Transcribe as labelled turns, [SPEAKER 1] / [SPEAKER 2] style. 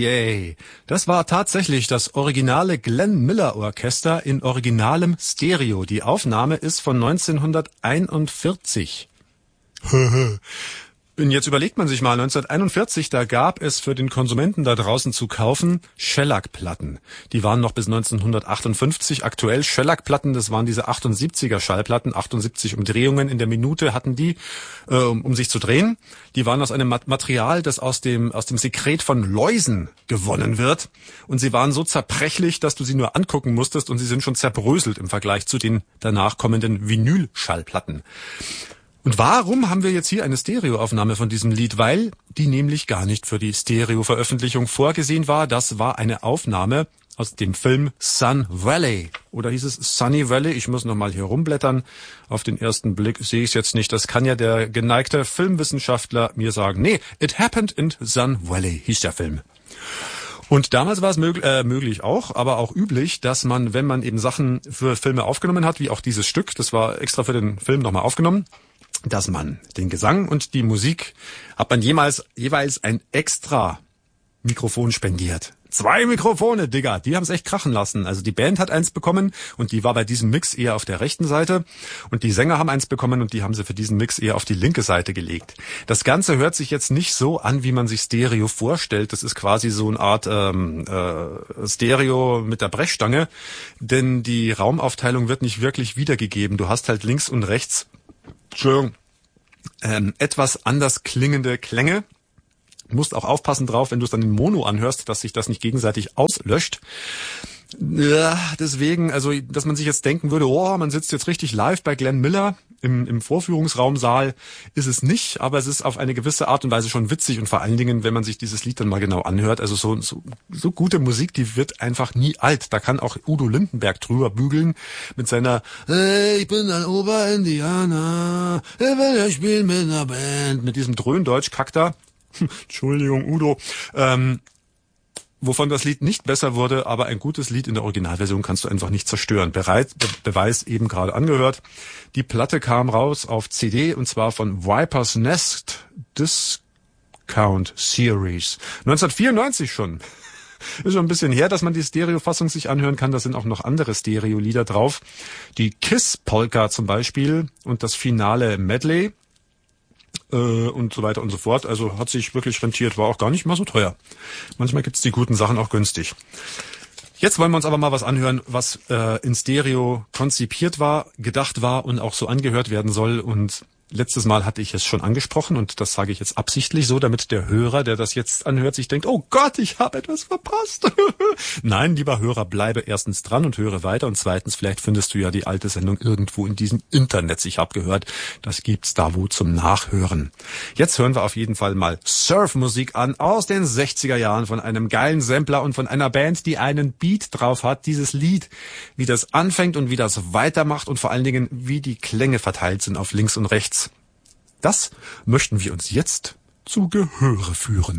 [SPEAKER 1] yay. Das war tatsächlich das originale Glenn Miller Orchester in originalem Stereo. Die Aufnahme ist von 1941. Und jetzt überlegt man sich mal, 1941, da gab es für den Konsumenten da draußen zu kaufen Shellac-Platten. Die waren noch bis 1958 aktuell. Shellac-Platten, das waren diese 78er Schallplatten, 78 Umdrehungen in der Minute hatten die, um sich zu drehen. Die waren aus einem Material, das aus dem Sekret von Läusen gewonnen wird. Und sie waren so zerbrechlich, dass du sie nur angucken musstest und sie sind schon zerbröselt im Vergleich zu den danach kommenden Vinyl-Schallplatten. Und warum haben wir jetzt hier eine Stereoaufnahme von diesem Lied? Weil die nämlich gar nicht für die Stereo-Veröffentlichung vorgesehen war. Das war eine Aufnahme aus dem Film Sun Valley. Oder hieß es Sunny Valley? Ich muss nochmal hier rumblättern. Auf den ersten Blick sehe ich es jetzt nicht. Das kann ja der geneigte Filmwissenschaftler mir sagen. Nee, It Happened in Sun Valley hieß der Film. Und damals war es möglich auch, aber auch üblich, dass man, wenn man eben Sachen für Filme aufgenommen hat, wie auch dieses Stück, das war extra für den Film nochmal aufgenommen, dass man den Gesang und die Musik hat man jeweils ein extra Mikrofon spendiert. 2 Mikrofone, Digga, die haben es echt krachen lassen. Also die Band hat eins bekommen und die war bei diesem Mix eher auf der rechten Seite und die Sänger haben eins bekommen und die haben sie für diesen Mix eher auf die linke Seite gelegt. Das Ganze hört sich jetzt nicht so an, wie man sich Stereo vorstellt. Das ist quasi so eine Art Stereo mit der Brechstange, denn die Raumaufteilung wird nicht wirklich wiedergegeben. Du hast halt links und rechts etwas anders klingende Klänge. Du musst auch aufpassen drauf, wenn du es dann in Mono anhörst, dass sich das nicht gegenseitig auslöscht. Ja, deswegen, also, dass man sich jetzt denken würde, oh, man sitzt jetzt richtig live bei Glenn Miller im Vorführungsraumsaal, ist es nicht, aber es ist auf eine gewisse Art und Weise schon witzig und vor allen Dingen, wenn man sich dieses Lied dann mal genau anhört, also so gute Musik, die wird einfach nie alt. Da kann auch Udo Lindenberg drüber bügeln mit seiner hey, ich bin ein Oberindianer, ich will ja spielen mit einer Band, mit diesem Dröhndeutsch-Kack da. Entschuldigung, Udo. Wovon das Lied nicht besser wurde, aber ein gutes Lied in der Originalversion kannst du einfach nicht zerstören. Beweis eben gerade angehört. Die Platte kam raus auf CD und zwar von Viper's Nest Discount Series. 1994 schon. Ist schon ein bisschen her, dass man die Stereofassung sich anhören kann. Da sind auch noch andere Stereo-Lieder drauf. Die Kiss-Polka zum Beispiel und das finale Medley. Und so weiter und so fort. Also hat sich wirklich rentiert, war auch gar nicht mal so teuer. Manchmal gibt's die guten Sachen auch günstig. Jetzt wollen wir uns aber mal was anhören, was in Stereo konzipiert war, gedacht war und auch so angehört werden soll. Und letztes Mal hatte ich es schon angesprochen und das sage ich jetzt absichtlich so, damit der Hörer, der das jetzt anhört, sich denkt, oh Gott, ich habe etwas verpasst. Nein, lieber Hörer, bleibe erstens dran und höre weiter und zweitens, vielleicht findest du ja die alte Sendung irgendwo in diesem Internet. Ich habe gehört, das gibt's da wo zum Nachhören. Jetzt hören wir auf jeden Fall mal Surfmusik an aus den 60er Jahren von einem geilen Sampler und von einer Band, die einen Beat drauf hat. Dieses Lied, wie das anfängt und wie das weitermacht und vor allen Dingen, wie die Klänge verteilt sind auf links und rechts. Das möchten wir uns jetzt zu Gehöre führen.